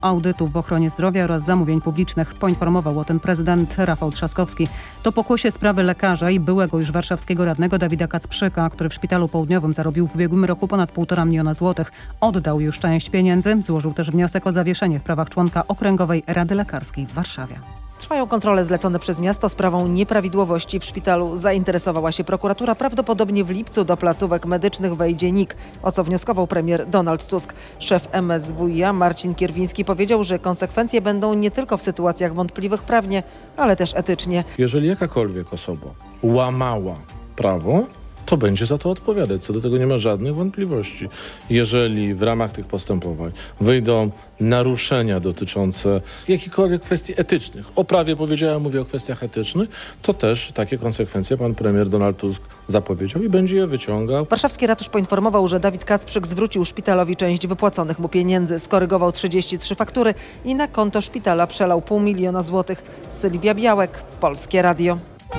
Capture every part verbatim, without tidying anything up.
audytów w ochronie zdrowia oraz zamówień publicznych. Poinformował o tym prezydent Rafał Trzaskowski. To pokłosie sprawy lekarza i byłego już warszawskiego radnego Dawida Kacprzyka, który w Szpitalu Południowym zarobił w ubiegłym roku ponad półtora miliona złotych. Oddał już część pieniędzy. Złożył też wniosek o zawieszenie w prawach członka Okręgowej Rady Lekarskiej w Warszawie. Trwają kontrole zlecone przez miasto. Sprawą nieprawidłowości w szpitalu zainteresowała się prokuratura. Prawdopodobnie w lipcu do placówek medycznych wejdzie N I K, o co wnioskował premier Donald Tusk. Szef M S W i A Marcin Kierwiński powiedział, że konsekwencje będą nie tylko w sytuacjach wątpliwych prawnie, ale też etycznie. Jeżeli jakakolwiek osoba łamała prawo, to będzie za to odpowiadać. Co do tego nie ma żadnych wątpliwości. Jeżeli w ramach tych postępowań wyjdą naruszenia dotyczące jakichkolwiek kwestii etycznych, o prawie powiedziałem, mówię o kwestiach etycznych, to też takie konsekwencje pan premier Donald Tusk zapowiedział i będzie je wyciągał. Warszawski ratusz poinformował, że Dawid Kacprzyk zwrócił szpitalowi część wypłaconych mu pieniędzy, skorygował trzydzieści trzy faktury i na konto szpitala przelał pół miliona złotych. Sylwia Białek, Polskie Radio.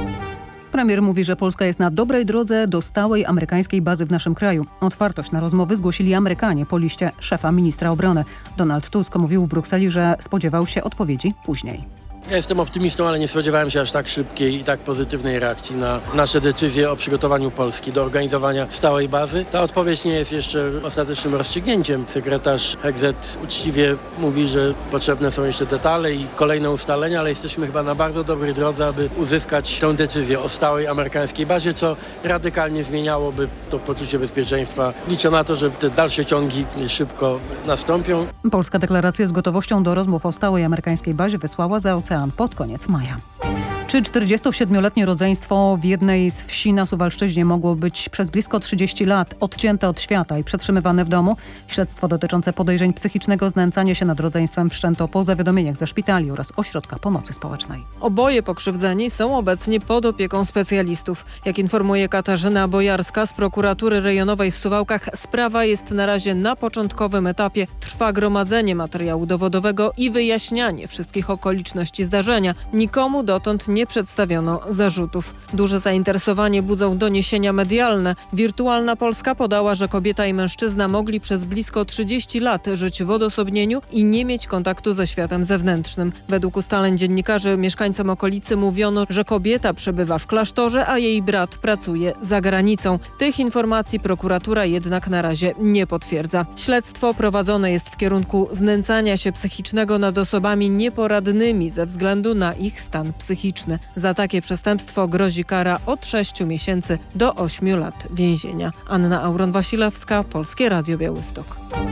Premier mówi, że Polska jest na dobrej drodze do stałej amerykańskiej bazy w naszym kraju. Otwartość na rozmowy zgłosili Amerykanie po liście szefa ministra obrony. Donald Tusk mówił w Brukseli, że spodziewał się odpowiedzi później. Ja jestem optymistą, ale nie spodziewałem się aż tak szybkiej i tak pozytywnej reakcji na nasze decyzje o przygotowaniu Polski do organizowania stałej bazy. Ta odpowiedź nie jest jeszcze ostatecznym rozstrzygnięciem. Sekretarz Hegzet uczciwie mówi, że potrzebne są jeszcze detale i kolejne ustalenia, ale jesteśmy chyba na bardzo dobrej drodze, aby uzyskać tę decyzję o stałej amerykańskiej bazie, co radykalnie zmieniałoby to poczucie bezpieczeństwa. Liczę na to, że te dalsze ciągi szybko nastąpią. Polska deklarację z gotowością do rozmów o stałej amerykańskiej bazie wysłała za ocean pod koniec maja. Czy czterdziestosiedmioletnie rodzeństwo w jednej z wsi na Suwalszczyźnie mogło być przez blisko trzydzieści lat odcięte od świata i przetrzymywane w domu? Śledztwo dotyczące podejrzeń psychicznego znęcania się nad rodzeństwem wszczęto po zawiadomieniach ze szpitali oraz ośrodka pomocy społecznej. Oboje pokrzywdzeni są obecnie pod opieką specjalistów. Jak informuje Katarzyna Bojarska z prokuratury rejonowej w Suwałkach, sprawa jest na razie na początkowym etapie. Trwa gromadzenie materiału dowodowego i wyjaśnianie wszystkich okoliczności zdarzenia. Nikomu dotąd nie przedstawiono zarzutów. Duże zainteresowanie budzą doniesienia medialne. Wirtualna Polska podała, że kobieta i mężczyzna mogli przez blisko trzydzieści lat żyć w odosobnieniu i nie mieć kontaktu ze światem zewnętrznym. Według ustaleń dziennikarzy mieszkańcom okolicy mówiono, że kobieta przebywa w klasztorze, a jej brat pracuje za granicą. Tych informacji prokuratura jednak na razie nie potwierdza. Śledztwo prowadzone jest w kierunku znęcania się psychicznego nad osobami nieporadnymi ze względu na ich stan psychiczny. Za takie przestępstwo grozi kara od sześciu miesięcy do ośmiu lat więzienia. Anna Auron-Wasilewska, Polskie Radio Białystok.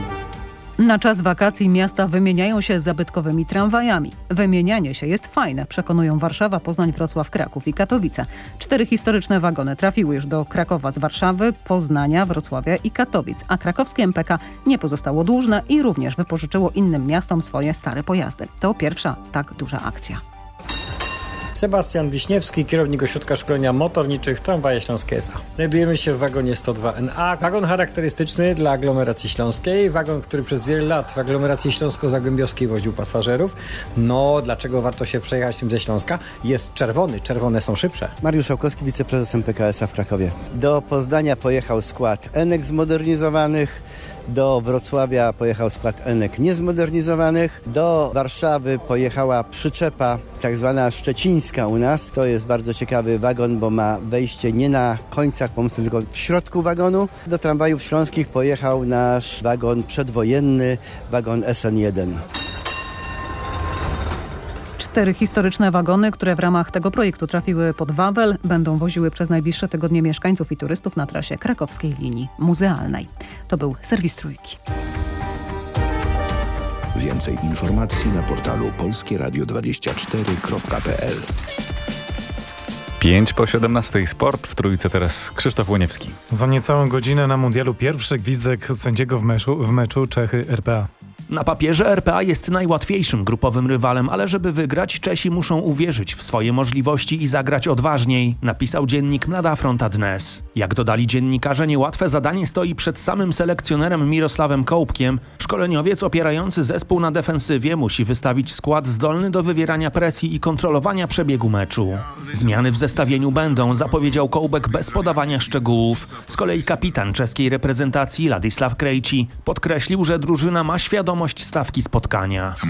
Na czas wakacji miasta wymieniają się zabytkowymi tramwajami. Wymienianie się jest fajne, przekonują Warszawa, Poznań, Wrocław, Kraków i Katowice. Cztery historyczne wagony trafiły już do Krakowa z Warszawy, Poznania, Wrocławia i Katowic, a krakowskie M P K nie pozostało dłużne i również wypożyczyło innym miastom swoje stare pojazdy. To pierwsza tak duża akcja. Sebastian Wiśniewski, kierownik Ośrodka Szkolenia Motorniczych Tramwaje Śląskie S A. Znajdujemy się w wagonie sto dwa N A. Wagon charakterystyczny dla aglomeracji śląskiej. Wagon, który przez wiele lat w aglomeracji śląsko-zagłębiowskiej woził pasażerów. No, dlaczego warto się przejechać tym ze Śląska? Jest czerwony. Czerwone są szybsze. Mariusz Szałkowski, wiceprezes M P K S A w Krakowie. Do Poznania pojechał skład Enek zmodernizowanych. Do Wrocławia pojechał skład Enek niezmodernizowanych. Do Warszawy pojechała przyczepa tak zwana szczecińska u nas. To jest bardzo ciekawy wagon, bo ma wejście nie na końcach pomocy, tylko w środku wagonu. Do tramwajów śląskich pojechał nasz wagon przedwojenny, wagon S N jeden. Cztery historyczne wagony, które w ramach tego projektu trafiły pod Wawel, będą woziły przez najbliższe tygodnie mieszkańców i turystów na trasie krakowskiej linii muzealnej. To był serwis Trójki. Więcej informacji na portalu polskie radio dwadzieścia cztery kropka p l. Pięć po siedemnastej sport, w Trójce teraz Krzysztof Łoniewski. Za niecałą godzinę na mundialu pierwszy gwizdek sędziego w meczu, w meczu Czechy R P A. Na papierze R P A jest najłatwiejszym grupowym rywalem, ale żeby wygrać, Czesi muszą uwierzyć w swoje możliwości i zagrać odważniej, napisał dziennik Mlada Fronta Dnes. Jak dodali dziennikarze, niełatwe zadanie stoi przed samym selekcjonerem Mirosławem Kołpkiem. Szkoleniowiec opierający zespół na defensywie musi wystawić skład zdolny do wywierania presji i kontrolowania przebiegu meczu. Zmiany w zestawieniu będą, zapowiedział Kołbek bez podawania szczegółów. Z kolei kapitan czeskiej reprezentacji Ladisław Krejci podkreślił, że drużyna ma świadomość znajomość stawki spotkania.